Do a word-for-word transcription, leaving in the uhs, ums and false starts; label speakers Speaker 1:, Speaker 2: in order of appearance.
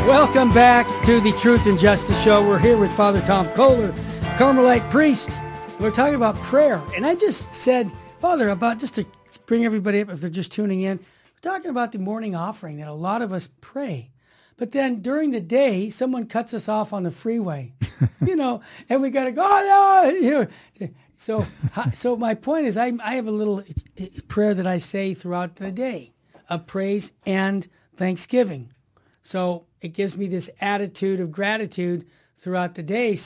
Speaker 1: Welcome back to the Truth and Justice Show. We're here with Father Tom Kohler, Carmelite priest. We're talking about prayer. And I just said, Father, about just to bring everybody up if they're just tuning in, we're talking about the morning offering that a lot of us pray. But then during the day, someone cuts us off on the freeway, you know, and we got to go, oh, no. You know. So, so my point is I, I have a little prayer that I say throughout the day of praise and thanksgiving. So it gives me this attitude of gratitude throughout the day.